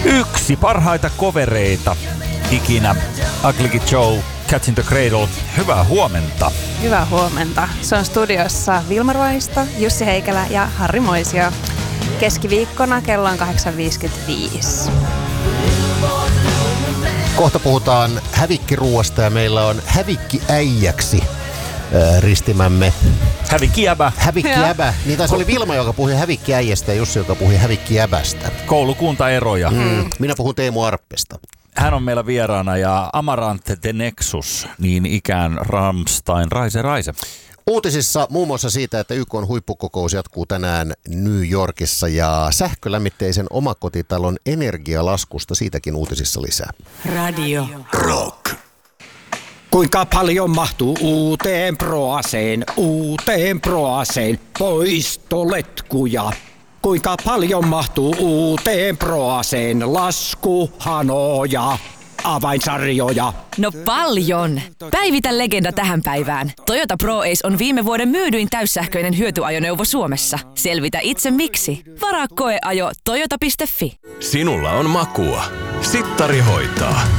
Yksi parhaita covereita ikinä. Ugly Kid Joe, Cats in the Cradle. Hyvää huomenta. Hyvää huomenta. Se on studiossa Vilma Ruohisto, Jussi Heikelä ja Harri Moisio. Keskiviikkona kello on 8.55. Kohta puhutaan hävikkiruuasta ja meillä on hävikkiäijäksi ristimämme. Hävikkiäbä. Hävikkiäbä. Niin taisi oli Vilma, joka puhui hävikkiäijästä ja Jussi, joka puhui hävikkiäbästä. Koulukuntaeroja. Minä puhun Teemu Arppesta. Hän on meillä vieraana ja Amaranthe The Nexus, niin ikään Rammstein, Raise. Uutisissa muun muassa siitä, että YK:n huippukokous jatkuu tänään New Yorkissa ja sähkölämmitteisen omakotitalon energialaskusta, siitäkin uutisissa lisää. Radio Rock. Kuinka paljon mahtuu uuteen Proaseen poistoletkuja? Kuinka paljon mahtuu uuteen Proaseen laskuhanoja, avainsarjoja? No paljon! Päivitä legenda tähän päivään. Toyota ProAce on viime vuoden myydyin täyssähköinen hyötyajoneuvo Suomessa. Selvitä itse miksi. Varaa koeajo toyota.fi. Sinulla on makua. Sittari hoitaa.